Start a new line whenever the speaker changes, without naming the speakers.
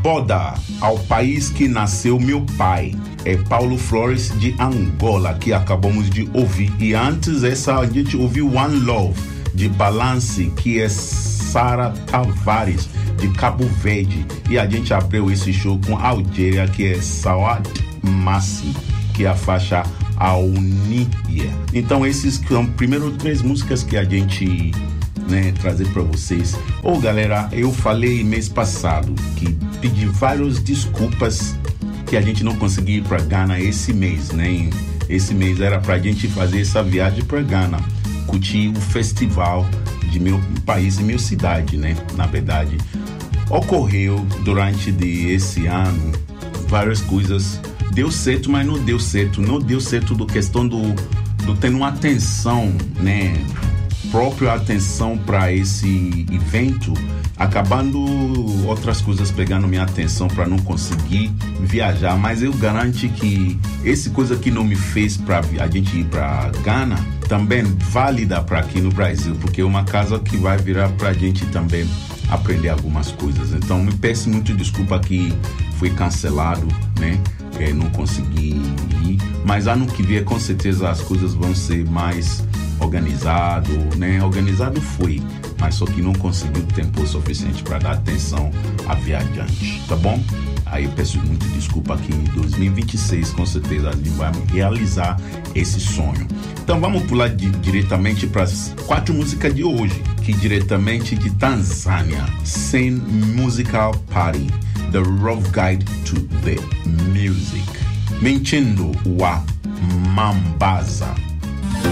Boda, ao país que nasceu meu pai. É Paulo Flores de Angola, que acabamos de ouvir. E antes a gente ouviu One Love de Balance, que é Sara Tavares de Cabo Verde. E a gente abriu esse show com a Algéria, que é Sawad Massi, que é a faixa Aunia. Então esses são primeiro 3 músicas que a gente trazer para vocês. Galera, eu falei mês passado que pedi várias desculpas que a gente não conseguiu ir para Ghana esse mês, né? Esse mês era pra gente fazer essa viagem para Ghana, curtir o festival de meu país e minha cidade, né? Na verdade, ocorreu durante esse ano várias coisas. Deu certo, mas não deu certo. Não deu certo do questão do tendo uma atenção, né? Própria atenção para esse evento, acabando outras coisas pegando minha atenção para não conseguir viajar. Mas eu garanto que essa coisa que não me fez para a gente ir para Ghana também válida para aqui no Brasil, porque é uma casa que vai virar para a gente também aprender algumas coisas. Então me peço muito desculpa que foi cancelado, né? Não consegui ir, mas ano que vem com certeza as coisas vão ser mais organizado, né? Organizado foi, mas só que não conseguiu tempo suficiente para dar atenção a viajante, tá bom? Aí eu peço muito desculpa que em 2026 com certeza a gente vai realizar esse sonho. Então vamos pular diretamente para as 4 músicas de hoje, que diretamente de Tanzânia, Sen Musical Party, The Rough Guide to the Music, Mentindo wa Mambaza.